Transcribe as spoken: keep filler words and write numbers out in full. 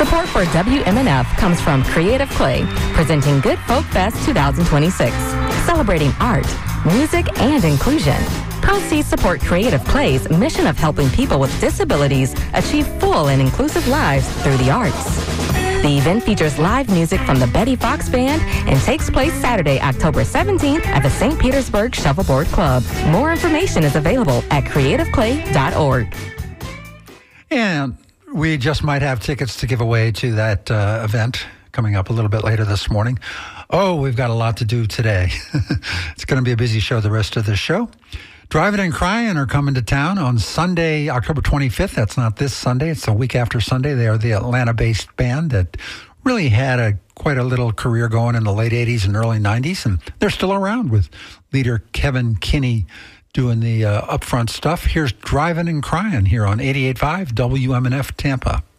Support for W M N F comes from Creative Clay, presenting Good Folk Fest twenty twenty-six, celebrating art, music, and inclusion. Proceeds support Creative Clay's mission of helping people with disabilities achieve full and inclusive lives through the arts. The event features live music from the Betty Fox Band and takes place Saturday, October seventeenth at the Saint Petersburg Shuffleboard Club. More information is available at creative clay dot org. And we just might have tickets to give away to that uh, event coming up a little bit later this morning. Oh, we've got a lot to do today. It's going to be a busy show the rest of the show. Driving and Crying are coming to town on Sunday, October twenty-fifth. That's not this Sunday. It's the week after Sunday. They are the Atlanta-based band that really had a quite a little career going in the late eighties and early nineties, and they're still around with leader Kevin Kinney doing the uh, upfront stuff. Here's Driving and Crying here on eighty-eight point five W M N F Tampa.